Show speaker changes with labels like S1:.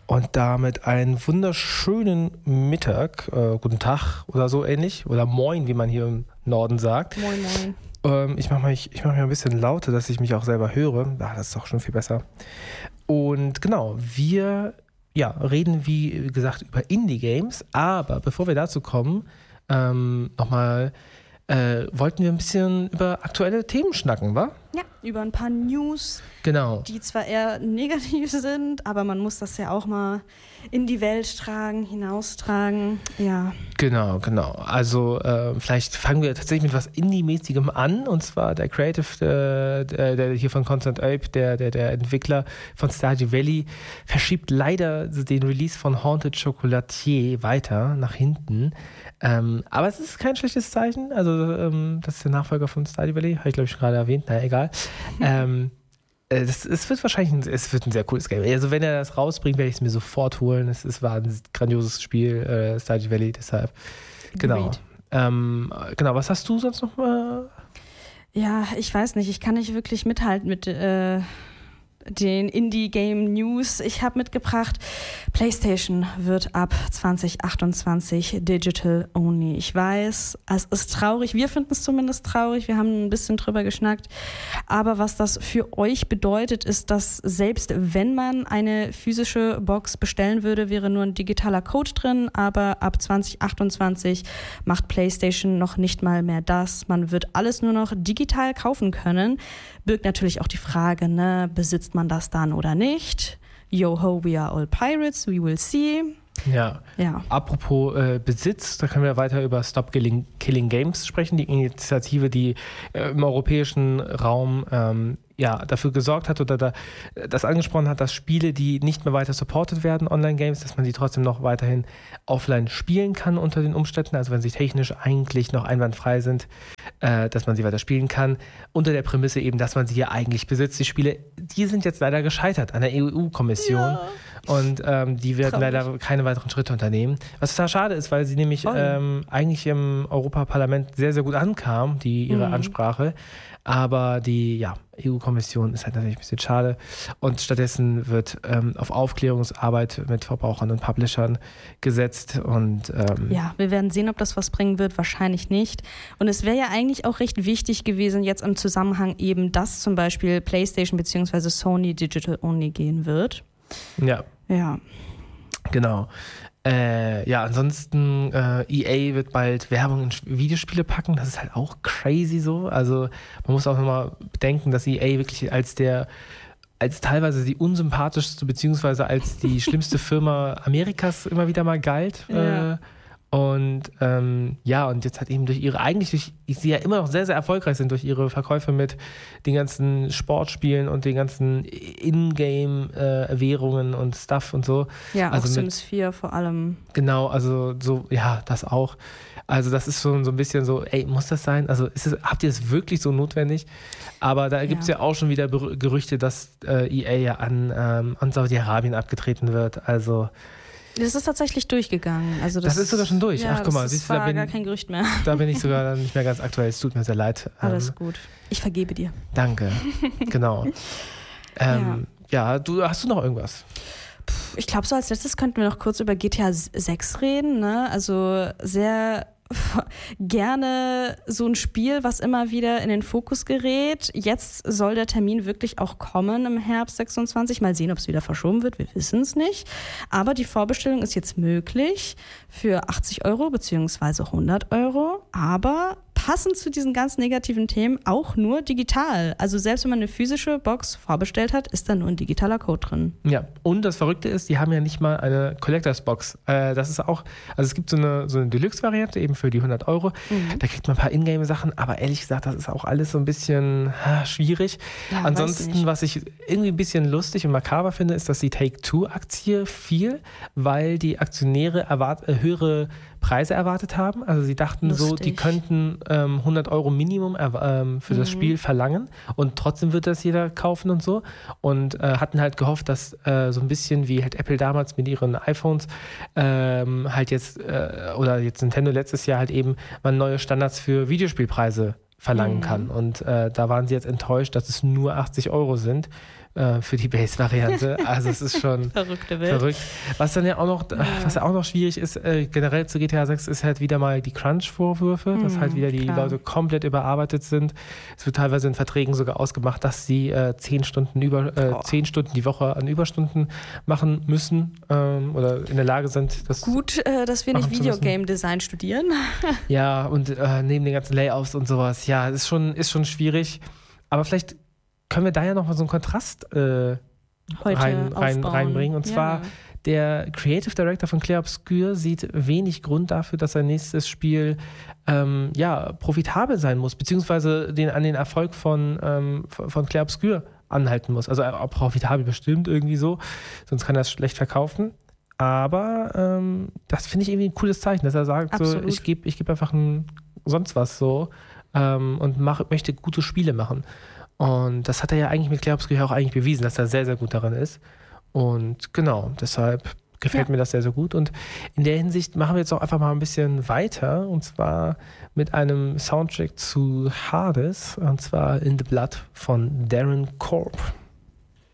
S1: Und damit einen wunderschönen Mittag, guten Tag oder so ähnlich. Oder Moin, wie man hier im Norden sagt.
S2: Moin, moin.
S1: Ich mach mich ein bisschen lauter, dass ich mich auch selber höre. Das ist doch schon viel besser. Und genau, wir reden wie gesagt über Indie-Games. Aber bevor wir dazu kommen, nochmal wollten wir ein bisschen über aktuelle Themen schnacken, wa?
S2: Ja, über ein paar News,
S1: genau,
S2: die zwar eher negativ sind, aber man muss das ja auch mal in die Welt tragen, hinaustragen, ja.
S1: Genau. Also vielleicht fangen wir tatsächlich mit was Indie-mäßigem an, und zwar der Creative, der hier von Constant Ape, der Entwickler von Stardew Valley, verschiebt leider den Release von Haunted Chocolatier weiter nach hinten. Aber es ist kein schlechtes Zeichen, also das ist der Nachfolger von Stardew Valley, habe ich glaube ich gerade erwähnt, naja, egal. Es wird ein sehr cooles Game. Also wenn er das rausbringt, werde ich es mir sofort holen. Es war ein grandioses Spiel, Stardew Valley, deshalb. Genau. Genau, was hast du sonst noch mal?
S2: Ja, ich weiß nicht, ich kann nicht wirklich mithalten mit den Indie-Game-News. Ich habe mitgebracht, PlayStation wird ab 2028 Digital Only. Ich weiß, es ist traurig. Wir finden es zumindest traurig. Wir haben ein bisschen drüber geschnackt. Aber was das für euch bedeutet, ist, dass selbst wenn man eine physische Box bestellen würde, wäre nur ein digitaler Code drin. Aber ab 2028 macht PlayStation noch nicht mal mehr das. Man wird alles nur noch digital kaufen können. Birgt natürlich auch die Frage, besitzt man das dann oder nicht? Yo ho, we are all pirates, we will see.
S1: Ja. Apropos Besitz, da können wir weiter über Stop Killing Games sprechen, die Initiative, die im europäischen Raum dafür gesorgt hat oder das angesprochen hat, dass Spiele, die nicht mehr weiter supported werden, Online-Games, dass man sie trotzdem noch weiterhin offline spielen kann unter den Umständen, also wenn sie technisch eigentlich noch einwandfrei sind, dass man sie weiter spielen kann, unter der Prämisse eben, dass man sie ja eigentlich besitzt. Die Spiele, die sind jetzt leider gescheitert an der EU-Kommission und die werden leider keine weiteren Schritte unternehmen. Was total schade ist, weil sie nämlich eigentlich im Europaparlament sehr, sehr gut ankam, ihre Ansprache, aber die EU-Kommission ist halt natürlich ein bisschen schade und stattdessen wird auf Aufklärungsarbeit mit Verbrauchern und Publishern gesetzt und
S2: wir werden sehen, ob das was bringen wird, wahrscheinlich nicht. Und es wäre ja eigentlich auch recht wichtig gewesen, jetzt im Zusammenhang eben, dass zum Beispiel PlayStation bzw. Sony Digital Only gehen wird.
S1: Ja. Genau. Ansonsten EA wird bald Werbung in Videospiele packen. Das ist halt auch crazy so. Also man muss auch nochmal bedenken, dass EA wirklich als teilweise die unsympathischste beziehungsweise als die schlimmste Firma Amerikas immer wieder mal galt. Und jetzt halt eben ich sehe ja immer noch sehr, sehr erfolgreich sind durch ihre Verkäufe mit den ganzen Sportspielen und den ganzen Ingame-Währungen und Stuff und so.
S2: Ja, also auch Sims 4 vor allem.
S1: Genau, also so, das auch. Also das ist schon so ein bisschen so, muss das sein? Also habt ihr es wirklich so notwendig? Aber da gibt es ja auch schon wieder Gerüchte, dass EA ja an Saudi-Arabien abgetreten wird, also
S2: das ist tatsächlich durchgegangen. Also das
S1: ist sogar schon durch.
S2: Ja,
S1: ach, guck mal,
S2: das war gar kein Gerücht mehr.
S1: Da bin ich sogar nicht mehr ganz aktuell. Es tut mir sehr leid.
S2: Alles gut. Ich vergebe dir.
S1: Danke. Genau. Hast du noch irgendwas?
S2: Ich glaube, so als letztes könnten wir noch kurz über GTA 6 reden. Also sehr gerne so ein Spiel, was immer wieder in den Fokus gerät. Jetzt soll der Termin wirklich auch kommen im Herbst 26. Mal sehen, ob es wieder verschoben wird. Wir wissen es nicht. Aber die Vorbestellung ist jetzt möglich für 80 € bzw. 100 €. Aber passend zu diesen ganz negativen Themen auch nur digital. Also selbst wenn man eine physische Box vorbestellt hat, ist da nur ein digitaler Code drin.
S1: Ja, und das Verrückte ist, die haben ja nicht mal eine Collectors Box. Das ist auch, also es gibt so eine Deluxe-Variante eben für die 100 €. Da kriegt man ein paar Ingame-Sachen, aber ehrlich gesagt, das ist auch alles so ein bisschen schwierig. Ja, ansonsten, was ich irgendwie ein bisschen lustig und makaber finde, ist, dass die Take-Two-Aktie fiel, weil die Aktionäre höhere Preise erwartet haben. Also sie dachten so, die könnten 100 € Minimum für das Spiel verlangen und trotzdem wird das jeder kaufen und so. Und hatten halt gehofft, dass so ein bisschen wie halt Apple damals mit ihren iPhones halt jetzt oder jetzt Nintendo letztes Jahr halt eben mal neue Standards für Videospielpreise verlangen kann. Und da waren sie jetzt enttäuscht, dass es nur 80 € sind für die Base-Variante. Also es ist schon verrückt. Was dann ja auch noch schwierig ist, generell zu GTA 6 ist halt wieder mal die Crunch-Vorwürfe, dass halt wieder die Leute komplett überarbeitet sind. Es wird teilweise in Verträgen sogar ausgemacht, dass sie 10 Stunden die Woche an Überstunden machen müssen oder in der Lage sind, das
S2: gut, dass wir nicht Videogame-Design studieren.
S1: Ja, und neben den ganzen Layouts und sowas, ja, ist schon schwierig. Aber vielleicht können wir da ja noch mal so einen Kontrast reinbringen. Und zwar der Creative Director von Clair Obscur sieht wenig Grund dafür, dass sein nächstes Spiel profitabel sein muss, beziehungsweise an den Erfolg von Clair Obscur anhalten muss. Also auch profitabel bestimmt irgendwie so, sonst kann er es schlecht verkaufen. Aber das finde ich irgendwie ein cooles Zeichen, dass er sagt, so, ich geb einfach sonst was so und möchte gute Spiele machen. Und das hat er ja eigentlich mit Clair Obscur auch eigentlich bewiesen, dass er sehr, sehr gut darin ist. Und genau, deshalb gefällt mir das sehr, sehr gut. Und in der Hinsicht machen wir jetzt auch einfach mal ein bisschen weiter. Und zwar mit einem Soundtrack zu Hades. Und zwar In the Blood von Darren Korb.